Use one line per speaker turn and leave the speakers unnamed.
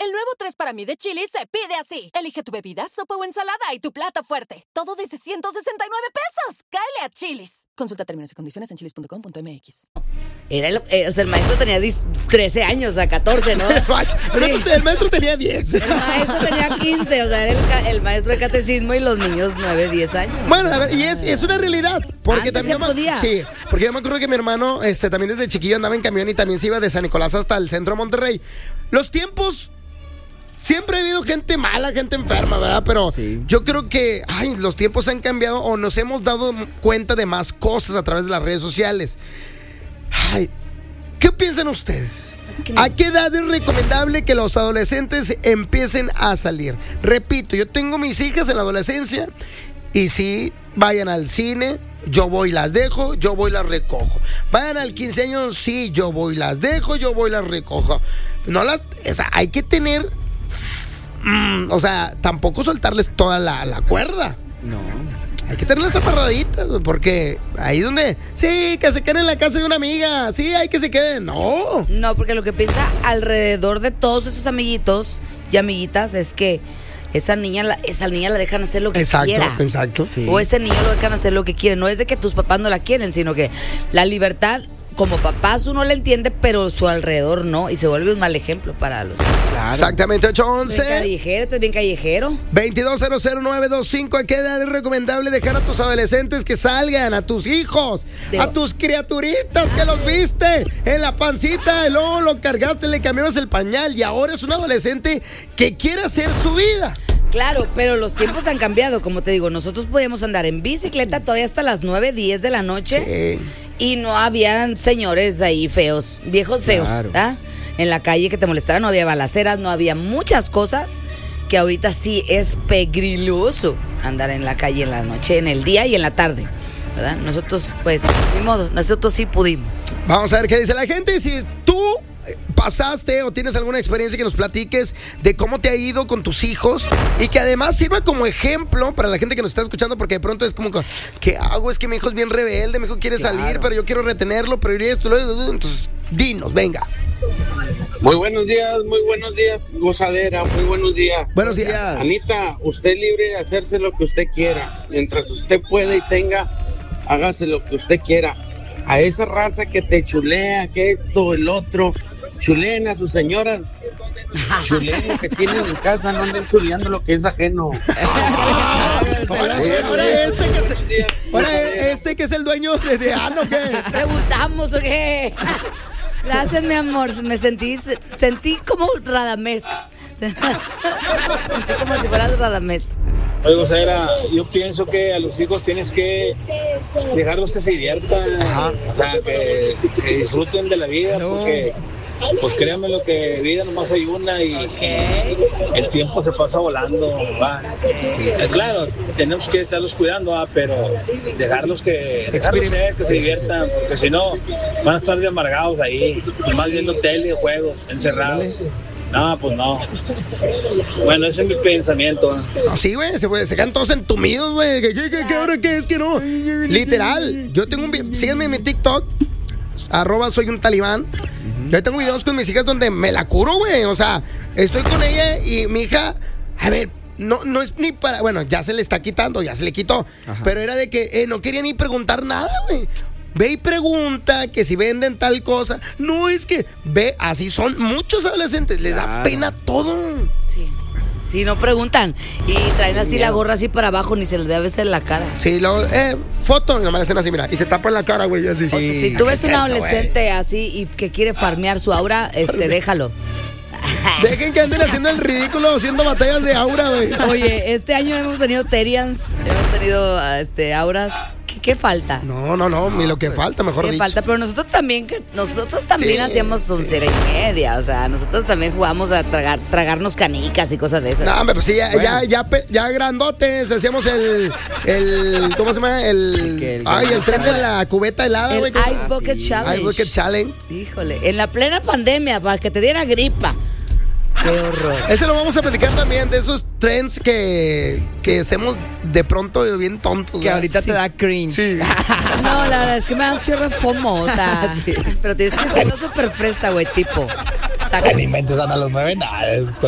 El nuevo 3 para mí de Chili's se pide así. Elige tu bebida, sopa o ensalada y tu plato fuerte. Todo desde 169 pesos. ¡Cáele a Chili's! Consulta términos y condiciones en chili's.com.mx.
El maestro tenía 13 años, o sea, 14, ¿no?
El maestro tenía 10.
El maestro tenía 15, o sea, era el maestro de catecismo y los niños 9, 10 años.
Bueno, a ver, y es una realidad. Porque
antes
también
se podía.
Sí, porque yo me acuerdo que mi hermano también desde chiquillo andaba en camión y también se iba de San Nicolás hasta el centro de Monterrey. Los tiempos... Siempre ha habido gente mala, gente enferma, ¿verdad? Pero yo creo que los tiempos han cambiado o nos hemos dado cuenta de más cosas a través de las redes sociales. ¿Qué piensan ustedes? ¿A qué edad es recomendable que los adolescentes empiecen a salir? Repito, yo tengo mis hijas en la adolescencia y sí, vayan al cine, yo voy y las dejo, yo voy y las recojo. Vayan al 15 años, sí, yo voy y las dejo, yo voy y las recojo. Hay que tener... O sea, tampoco soltarles toda la cuerda.
No.
Hay que tenerlas aparraditas, porque ahí es donde... Sí, que se queden en la casa de una amiga. Sí, hay que se queden. No.
No, porque lo que piensa alrededor de todos esos amiguitos y amiguitas es que esa niña la dejan hacer lo que quiera.
Exacto.
Sí.
O ese niño lo dejan hacer lo que quiere. No es de que tus papás no la quieren, sino que la libertad... Como papás uno le entiende, pero su alrededor no. Y se vuelve un mal ejemplo para los niños.
Claro.
Exactamente, 811.
Estás bien callejero.
22000925. ¿A qué edad es recomendable dejar a tus adolescentes que salgan? A tus hijos, a tus criaturitas que los viste en la pancita, y luego lo cargaste, le cambiabas el pañal y ahora es un adolescente que quiere hacer su vida.
Claro, pero los tiempos han cambiado. Como te digo, nosotros podíamos andar en bicicleta todavía hasta las 9, 10 de la noche.
Sí.
Y no habían señores ahí feos, viejos feos,
Claro.
¿verdad? En la calle que te molestaran, no había balaceras, no había muchas cosas que ahorita sí es pegriloso andar en la calle en la noche, en el día y en la tarde, ¿verdad? Nosotros, pues, ni modo, nosotros sí pudimos.
Vamos a ver qué dice la gente. Si tú pasaste o tienes alguna experiencia que nos platiques de cómo te ha ido con tus hijos y que además sirva como ejemplo para la gente que nos está escuchando, porque de pronto es como, ¿qué hago? Es que mi hijo es bien rebelde, mi hijo quiere salir, pero yo quiero retenerlo, pero esto, entonces dinos, venga.
Muy buenos días, gozadera, muy buenos días.
Buenos días.
Anita, usted es libre de hacerse lo que usted quiera. Mientras usted pueda y tenga, hágase lo que usted quiera. A esa raza que te chulea, que esto, el otro, chuleen a sus señoras. Chuleen lo que tienen en casa, no anden chuleando lo que es ajeno.
Ahora este que es el dueño de Ano, ¿qué?
¿Preguntamos o qué? Gracias, mi amor. Me sentí como Radamés. Sentí como si fueras Radamés.
Oye, Gozadera, yo pienso que a los hijos tienes que dejarlos que se diviertan.
Ajá.
O sea, que disfruten de la vida, porque pues créanme lo que vida nomás hay una y el tiempo se pasa volando, ¿va? Sí. Claro, tenemos que estarlos cuidando, ¿va? Pero dejarlos ser, que se diviertan, porque si no van a estar de amargados ahí, más viendo tele, juegos, encerrados. No, pues no. Bueno, ese es mi pensamiento.
No, sí, güey, se quedan todos entumidos, güey. ¿Qué ahora qué es que no? Literal, yo tengo síganme en mi TikTok, @soyuntalibán. Yo tengo videos con mis hijas donde me la curo, güey. O sea, estoy con ella y mi hija, a ver, no es ni para... Bueno, ya se le está quitando, ya se le quitó. Ajá. Pero era de que no quería ni preguntar nada, güey. Ve y pregunta que si venden tal cosa. No, es que ve, así son muchos adolescentes. Les da pena todo.
Sí. Sí, no preguntan. Y traen así la gorra así para abajo, ni se les ve a veces la cara.
Sí, foto, nomás la hacen así, mira. Y se tapan la cara, güey, así.
O sea, si tú ves un adolescente así y que quiere farmear su aura, déjalo.
Dejen que anden haciendo el ridículo, haciendo batallas de aura, güey.
Oye, este año hemos tenido Terians, hemos tenido auras. ¿Qué falta?
No, ni lo que falta, mejor dicho.
¿Qué falta? Pero nosotros también hacíamos 11:30. O sea, nosotros también jugamos a tragarnos canicas y cosas de esas.
No, hombre, pues sí, ya grandotes, hacíamos el ¿cómo se llama? El tren de la cubeta helada, güey.
El Ice Bucket Challenge.
Ice Bucket Challenge.
Híjole, en la plena pandemia, para que te diera gripa. Qué horror.
Ese lo vamos a platicar también, de esos trends que hacemos de pronto bien tontos.
Que ahorita te da cringe.
Sí.
No, la verdad es que me da un chorro de FOMO, o sea. Sí. Pero tienes que hacerlo súper fresa, güey, tipo.
Que ni inventes a los 9, nada.